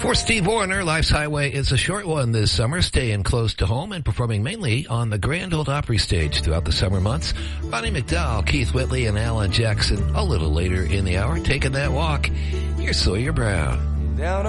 For Steve Warner, Life's Highway is a short one this summer, staying close to home and performing mainly on the Grand Ole Opry stage throughout the summer months. Ronnie McDowell, Keith Whitley, and Alan Jackson a little later in the hour, taking that walk. Here's Sawyer Brown. Down